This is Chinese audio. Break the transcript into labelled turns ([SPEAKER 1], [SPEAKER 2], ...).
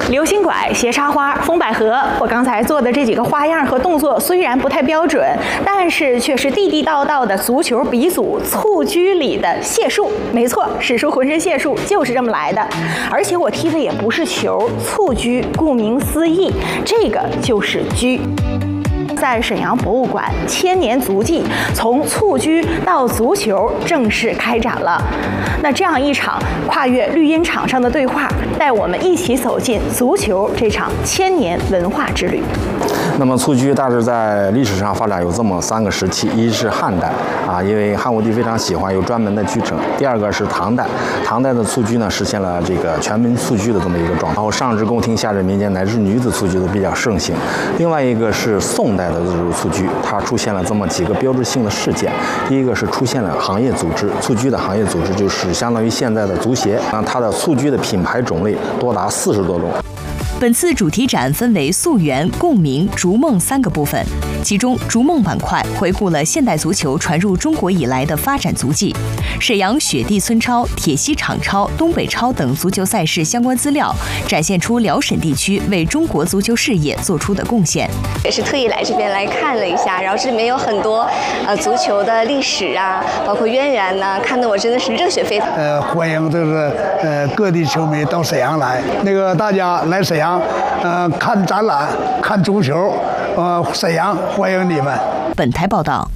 [SPEAKER 1] 流星拐、斜插花、风百合，我刚才做的这几个花样和动作虽然不太标准，但是却是地地道道的足球鼻祖蹴鞠里的解数。没错，使出浑身解数就是这么来的。而且我踢的也不是球，蹴鞠顾名思义，这个就是鞠。在沈阳博物馆，1000年足迹从蹴鞠到足球正式开展了。那这样一场跨越绿茵场上的对话，带我们一起走进足球这场1000年文化之旅。
[SPEAKER 2] 那么蹴鞠大致在历史上发展有这么3个时期，一是汉代因为汉武帝非常喜欢有专门的鞠程；第二个是唐代，唐代的蹴鞠呢实现了这个全民蹴鞠的这么一个状态，然后上至宫廷，下至民间，乃至女子蹴鞠都比较盛行。另外一个是宋代的这种蹴鞠，它出现了这么几个标志性的事件。第一个是出现了行业组织，蹴鞠的行业组织就是相当于现在的足协，它的蹴鞠的品牌种类多达40多种。
[SPEAKER 3] 本次主题展分为溯源、共鸣、逐梦3个部分，其中逐梦板块回顾了现代足球传入中国以来的发展足迹，沈阳雪地村超、铁西场超、东北超等足球赛事相关资料，展现出辽沈地区为中国足球事业做出的贡献。
[SPEAKER 4] 也是特意来这边来看了一下，然后这里面有很多足球的历史啊，包括渊源呢，看得我真的是热血沸腾。
[SPEAKER 5] 欢迎就是各地球迷到沈阳来，大家来沈阳看展览、看足球，沈阳欢迎你们。
[SPEAKER 3] 本台报道。